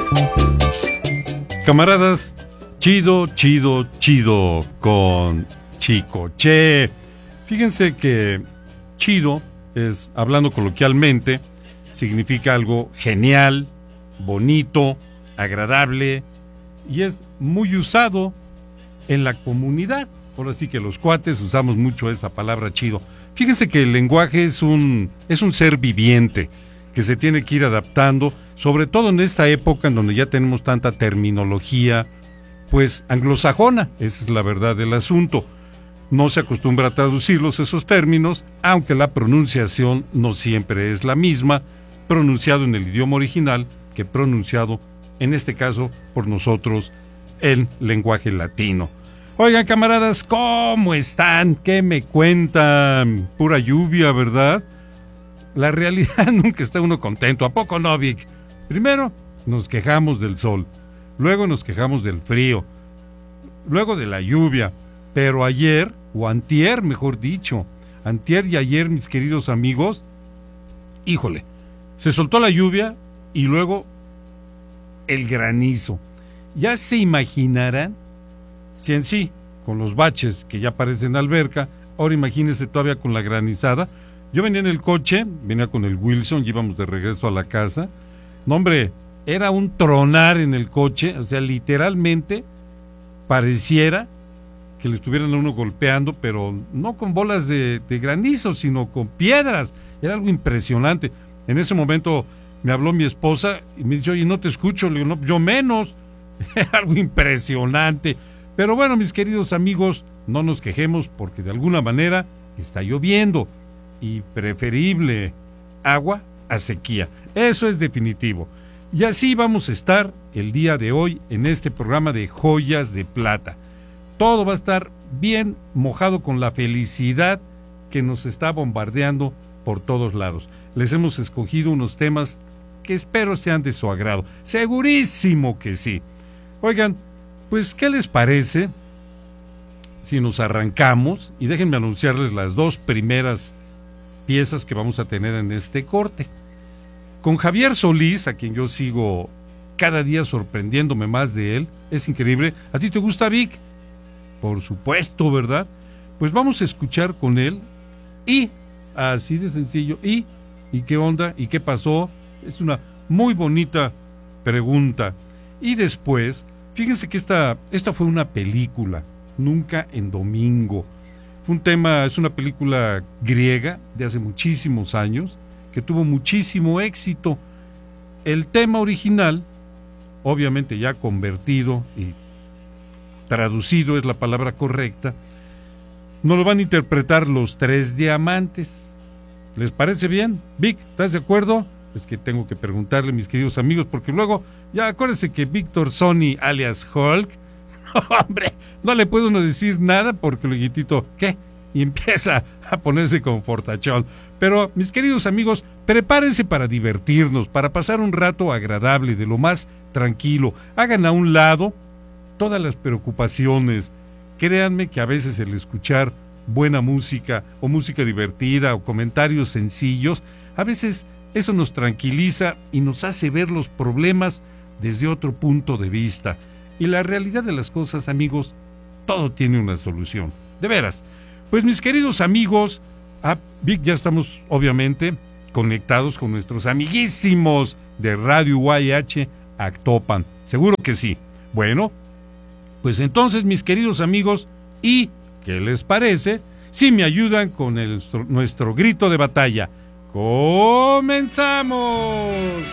Camaradas, chido, chido, chido con Chicoche. Fíjense que chido es, hablando coloquialmente, significa algo genial, bonito, agradable y es muy usado en la comunidad. Ahora sí que los cuates usamos mucho esa palabra chido. Fíjense que el lenguaje es un ser viviente que se tiene que ir adaptando, sobre todo en esta época en donde ya tenemos tanta terminología, pues anglosajona, esa es la verdad del asunto. No se acostumbra a traducirlos esos términos, aunque la pronunciación no siempre es la misma, pronunciado en el idioma original que pronunciado, en este caso, por nosotros, en lenguaje latino. Oigan, camaradas, ¿cómo están? ¿Qué me cuentan? Pura lluvia, ¿verdad? La realidad nunca está uno contento, ¿a poco no, Vic? Primero nos quejamos del sol, luego nos quejamos del frío, luego de la lluvia, pero ayer, o antier mejor dicho, antier y ayer, mis queridos amigos, híjole, se soltó la lluvia y luego el granizo. Ya se imaginarán, si en sí, con los baches que ya parecen alberca, ahora imagínense todavía con la granizada. Yo venía en el coche, venía con el Wilson, íbamos de regreso a la casa. No, hombre, era un tronar en el coche, o sea, literalmente pareciera que le estuvieran a uno golpeando, pero no con bolas de granizo, sino con piedras. Era algo impresionante. En ese momento me habló mi esposa y me dice, oye, no te escucho. Le digo, no, yo menos. Era algo impresionante. Pero bueno, mis queridos amigos, no nos quejemos porque de alguna manera está lloviendo. Y preferible agua a sequía. Eso es definitivo. Y así vamos a estar el día de hoy en este programa de Joyas de Plata. Todo va a estar bien mojado con la felicidad que nos está bombardeando por todos lados. Les hemos escogido unos temas que espero sean de su agrado. Segurísimo que sí. Oigan, pues, ¿qué les parece si nos arrancamos? Y déjenme anunciarles las dos primeras piezas que vamos a tener en este corte. Con Javier Solís, a quien yo sigo cada día sorprendiéndome más de él, es increíble. ¿A ti te gusta, Vic? Por supuesto, ¿verdad? Pues vamos a escuchar con él y, así de sencillo, ¿y qué onda? ¿Y qué pasó? Es una muy bonita pregunta. Y después, fíjense que esta fue una película, Nunca en Domingo. Fue un tema, es una película griega de hace muchísimos años, que tuvo muchísimo éxito. El tema original, obviamente ya convertido y traducido es la palabra correcta, nos lo van a interpretar Los Tres Diamantes. ¿Les parece bien? Vic, ¿estás de acuerdo? Es que tengo que preguntarle, mis queridos amigos, porque luego, ya acuérdense que Víctor Sony, alias Hulk, hombre, no le puede uno decir nada porque el guitito, ¿qué? Y empieza a ponerse con fortachón. Pero, mis queridos amigos, prepárense para divertirnos, para pasar un rato agradable, de lo más tranquilo. Hagan a un lado todas las preocupaciones. Créanme que a veces el escuchar buena música o música divertida o comentarios sencillos, a veces eso nos tranquiliza y nos hace ver los problemas desde otro punto de vista. Y la realidad de las cosas, amigos, todo tiene una solución. De veras. Pues, mis queridos amigos, Vic, ya estamos obviamente conectados con nuestros amiguísimos de Radio YH Actopan. Seguro que sí. Bueno, pues entonces, mis queridos amigos, ¿y qué les parece si me ayudan con nuestro grito de batalla? ¡Comenzamos!